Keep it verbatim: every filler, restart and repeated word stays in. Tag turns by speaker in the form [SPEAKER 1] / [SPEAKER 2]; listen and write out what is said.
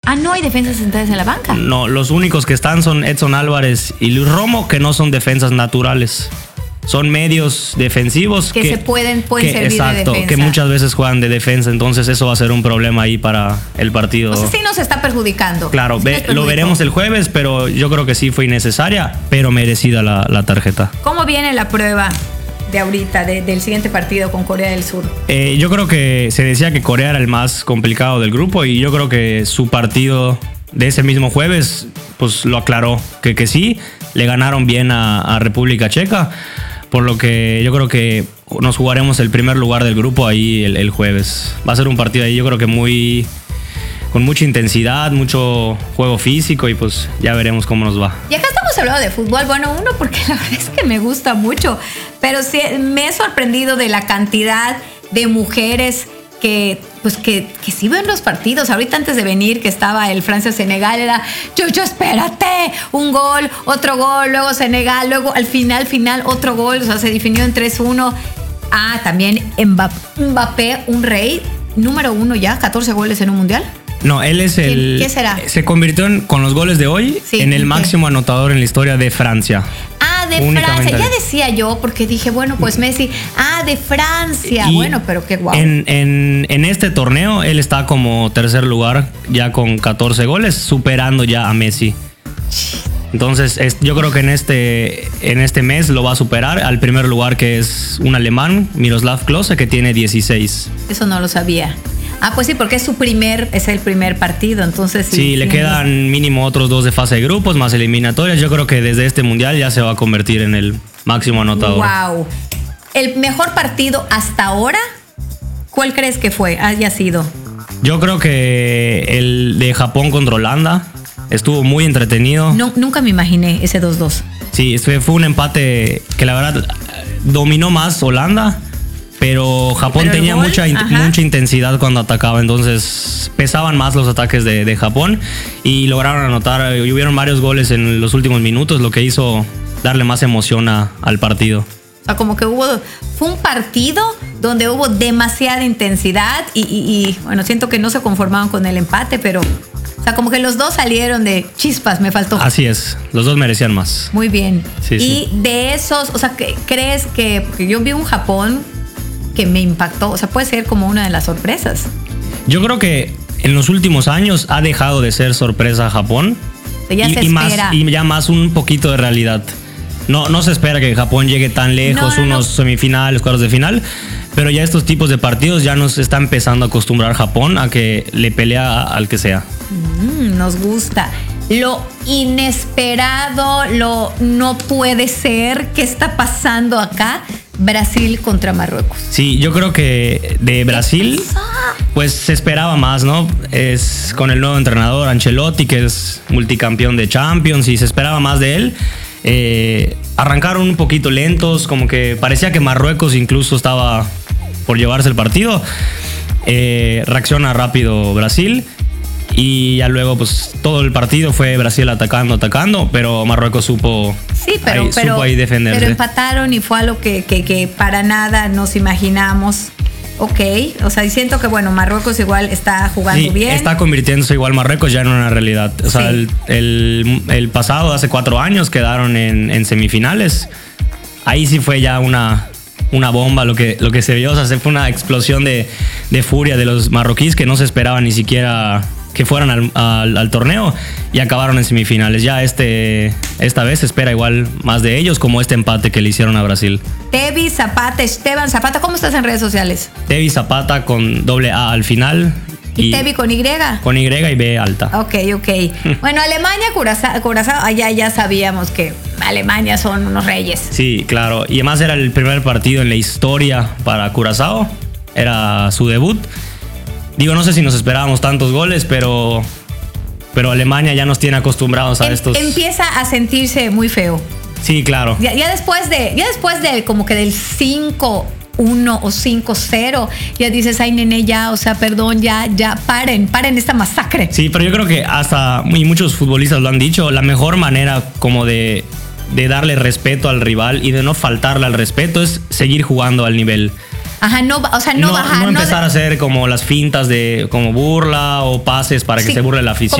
[SPEAKER 1] Ah, no hay defensas centrales en la banca.
[SPEAKER 2] No, los únicos que están son Edson Álvarez y Luis Romo, que no son defensas naturales. Son medios defensivos
[SPEAKER 1] que, que se pueden, pueden
[SPEAKER 2] que,
[SPEAKER 1] servir
[SPEAKER 2] exacto,
[SPEAKER 1] de defensa.
[SPEAKER 2] que muchas veces juegan de defensa, entonces eso va a ser un problema ahí para el partido.
[SPEAKER 1] O sea, sí nos está perjudicando.
[SPEAKER 2] Claro,
[SPEAKER 1] sí
[SPEAKER 2] ve, lo veremos el jueves, pero yo creo que sí fue innecesaria, pero merecida la, la tarjeta.
[SPEAKER 1] ¿Cómo viene la prueba de ahorita, de, del siguiente partido con Corea del Sur?
[SPEAKER 2] Eh, yo creo que se decía que Corea era el más complicado del grupo y yo creo que su partido de ese mismo jueves pues lo aclaró, que, que sí, le ganaron bien a, a República Checa, por lo que yo creo que nos jugaremos el primer lugar del grupo ahí el, el jueves. Va a ser un partido ahí yo creo que muy... con mucha intensidad, mucho juego físico y pues ya veremos cómo nos va.
[SPEAKER 1] Y acá estamos hablando de fútbol, bueno, uno porque la verdad es que me gusta mucho, pero sí me he sorprendido de la cantidad de mujeres que pues que, que sí ven los partidos. Ahorita antes de venir que estaba el Francia-Senegal era Chucho, espérate, un gol, otro gol, luego Senegal, luego al final, final otro gol, o sea, se definió en tres uno. Ah, también Mbappé, un rey, número uno ya, catorce goles en un mundial.
[SPEAKER 2] No, él es el...
[SPEAKER 1] ¿Qué será?
[SPEAKER 2] Se convirtió en, con los goles de hoy sí, en el máximo qué? anotador en la historia de Francia.
[SPEAKER 1] Ah, de Francia. Ya decía yo, porque dije, bueno, pues Messi... Ah, de Francia. Y bueno, pero qué guau.
[SPEAKER 2] En, en, en este torneo, él está como tercer lugar, ya con catorce goles, superando ya a Messi. Entonces, es, yo creo que en este, en este mes lo va a superar al primer lugar, que es un alemán, Miroslav Klose, que tiene dieciséis.
[SPEAKER 1] Eso no lo sabía. Ah, pues sí, porque es su primer, es el primer partido, entonces sí.
[SPEAKER 2] Sí, le sí, quedan sí. mínimo otros dos de fase de grupos, más eliminatorias. Yo creo que desde este mundial ya se va a convertir en el máximo anotador.
[SPEAKER 1] Wow. El mejor partido hasta ahora, ¿cuál crees que fue, haya sido?
[SPEAKER 2] Yo creo que el de Japón contra Holanda estuvo muy entretenido.
[SPEAKER 1] No, nunca me imaginé ese dos dos.
[SPEAKER 2] Sí, fue un empate que la verdad dominó más Holanda. Pero Japón pero tenía gol, mucha, mucha intensidad cuando atacaba, entonces pesaban más los ataques de, de Japón y lograron anotar, y hubieron varios goles en los últimos minutos, lo que hizo darle más emoción a, al partido.
[SPEAKER 1] O sea, como que hubo, fue un partido donde hubo demasiada intensidad y, y, y bueno, siento que no se conformaban con el empate, pero o sea, como que los dos salieron de chispas, me faltó.
[SPEAKER 2] Así es, los dos merecían más.
[SPEAKER 1] Muy bien.
[SPEAKER 2] Sí,
[SPEAKER 1] y
[SPEAKER 2] sí.
[SPEAKER 1] de esos, o sea, ¿crees que, porque yo vi un Japón que me impactó, o sea, puede ser como una de las sorpresas?
[SPEAKER 2] Yo creo que en los últimos años ha dejado de ser sorpresa Japón.
[SPEAKER 1] Ya
[SPEAKER 2] y,
[SPEAKER 1] se
[SPEAKER 2] y, más,
[SPEAKER 1] espera.
[SPEAKER 2] y ya más un poquito de realidad. No, no se espera que Japón llegue tan lejos, no, no, unos no. semifinales, cuartos de final, pero ya estos tipos de partidos ya nos está empezando a acostumbrar Japón a que le pelea al que sea.
[SPEAKER 1] Mm, nos gusta. Lo inesperado, lo no puede ser, ¿qué está pasando acá? Brasil contra Marruecos.
[SPEAKER 2] Sí, yo creo que de Brasil pues se esperaba más, ¿no? Es con el nuevo entrenador Ancelotti, que es multicampeón de Champions, y se esperaba más de él. Eh, arrancaron un poquito lentos, como que parecía que Marruecos incluso estaba por llevarse el partido. Eh, reacciona rápido Brasil y ya luego pues todo el partido fue Brasil atacando, atacando, pero Marruecos supo,
[SPEAKER 1] sí, pero,
[SPEAKER 2] ahí,
[SPEAKER 1] pero,
[SPEAKER 2] supo ahí defenderse.
[SPEAKER 1] Pero empataron y fue algo que, que, que para nada nos imaginamos. Ok, o sea, y siento que bueno, Marruecos igual está jugando
[SPEAKER 2] sí,
[SPEAKER 1] bien.
[SPEAKER 2] Está convirtiéndose igual Marruecos ya en una realidad. O sea, sí. el, el, el pasado, hace cuatro años, quedaron en, en semifinales. Ahí sí fue ya una, una bomba lo que, lo que se vio. O sea, fue una explosión de, de furia de los marroquíes que no se esperaba ni siquiera que fueran al, al, al torneo, y acabaron en semifinales. Ya este, esta vez se espera igual más de ellos, como este empate que le hicieron a Brasil.
[SPEAKER 1] Tevi Zapata, Esteban Zapata, ¿cómo estás en redes sociales?
[SPEAKER 2] Tevi Zapata con doble A al final.
[SPEAKER 1] ¿Y, y Tevi con Y?
[SPEAKER 2] Con Y y B alta.
[SPEAKER 1] Ok, ok. Bueno, Alemania, Curazao, Curazao, allá ya sabíamos que Alemania son unos reyes.
[SPEAKER 2] Sí, claro. Y además era el primer partido en la historia para Curazao. Era su debut. Digo, no sé si nos esperábamos tantos goles, pero, pero Alemania ya nos tiene acostumbrados a em, estos.
[SPEAKER 1] Empieza a sentirse muy feo.
[SPEAKER 2] Sí, claro.
[SPEAKER 1] Ya, ya después de, ya después de como que del cinco uno o cinco cero, ya dices, ay, nene, ya, o sea, perdón, ya, ya, paren, paren esta masacre.
[SPEAKER 2] Sí, pero yo creo que hasta, y muchos futbolistas lo han dicho, la mejor manera como de, de darle respeto al rival y de no faltarle al respeto es seguir jugando al nivel.
[SPEAKER 1] Ajá, no, o sea, no,
[SPEAKER 2] no
[SPEAKER 1] bajar.
[SPEAKER 2] No empezar
[SPEAKER 1] no de...
[SPEAKER 2] a hacer como las fintas de como burla o pases para que sí, se burle la afición.